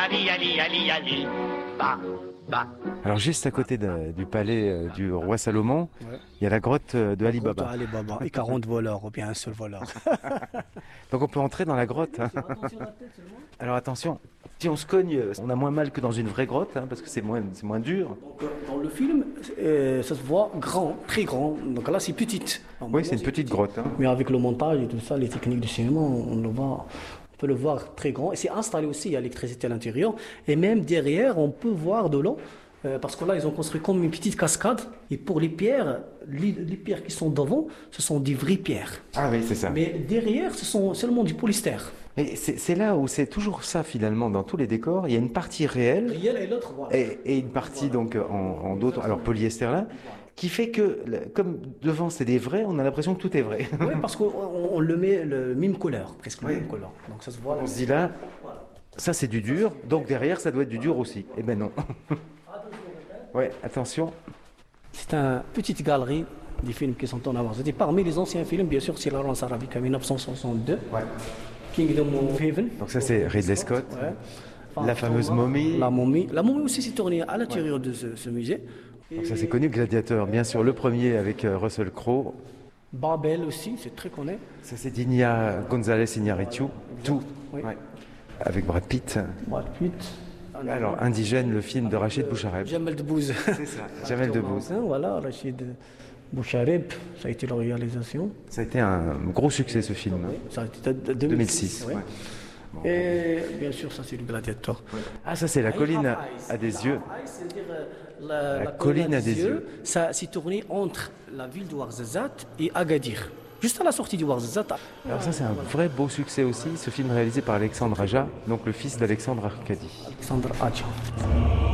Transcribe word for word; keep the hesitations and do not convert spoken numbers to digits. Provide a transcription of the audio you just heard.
Ali, Ali, Ali, Ali, bah, bah. Alors juste à côté de- du palais euh, du roi Salomon, Ouais. il y a la grotte euh, de Ali Baba. Ali Baba et quarante voleurs, ou bien un seul voleur. Donc on peut entrer dans la grotte. hein. Alors attention, si on se cogne, euh, on a moins mal que dans une vraie grotte, hein, parce que c'est moins, c'est moins dur. Donc, euh, dans le film, euh, ça se voit grand, très grand. Donc là, c'est petite. Oui, c'est une petite grotte. hein. Mais avec le montage et tout ça, les techniques de cinéma, on, on le voit, on peut le voir très grand. Et c'est installé aussi, il y a l'électricité à l'intérieur. Et même derrière, on peut voir de l'eau. euh, parce que là, ils ont construit comme une petite cascade. Et pour les pierres, les, les pierres qui sont devant, ce sont des vraies pierres. Ah oui, c'est ça. Mais derrière, ce sont seulement du polystère. Et c'est c'est là où c'est toujours ça finalement dans tous les décors. Il y a une partie réelle Riel et l'autre, voilà. et, et une partie donc en, en d'autres, alors polyester là, qui fait que le- comme devant c'est des vrais, on a l'impression que tout est vrai. Oui, parce qu'on on- on le met le même couleur, presque le Oui. même couleur. Donc ça se voit là. On se dit là, ça c'est du dur, donc derrière ça doit être du dur aussi. Eh ben non. Ouais, attention. C'est une petite galerie des films qui sont en avance. C'était parmi les anciens films, bien sûr, c'est Lawrence Arabic en mille neuf cent soixante-deux. Ouais. Kingdom of Heaven. Donc ça c'est Ridley Scott. Ouais. La fameuse momie. La momie. La momie aussi s'est tournée à l'intérieur de ce, ce musée. Donc ça c'est connu, Gladiateur, bien sûr, le premier avec euh, Russell Crowe. Babel aussi, c'est très connu. Ça c'est d'Iña González Iñárritu, tout, Oui. ouais. Avec Brad Pitt. Brad Pitt. Alors Indigène, le film de Rachid Bouchareb. Jamel Debbouze. C'est ça, Jamel Debbouze. Voilà, Rachid Bouchareb, ça a été la réalisation. Ça a été un gros succès ce film. hein. Ça a été de deux mille six. ouais. ouais. Et bien sûr, ça c'est le Gladiator. Ah ça c'est la colline à, à des yeux. C'est-à-dire euh, la, La la colline à des yeux. Ça s'est tourné entre la ville de Ouarzazate et Agadir. Juste à la sortie du Ouarzazate. Alors ça c'est un vrai beau succès aussi, ce film réalisé par Alexandre Aja, donc le fils d'Alexandre Arcadi. Alexandre Adja.